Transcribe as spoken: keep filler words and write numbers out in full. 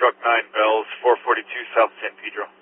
Truck nine Bells, four forty-two South San Pedro.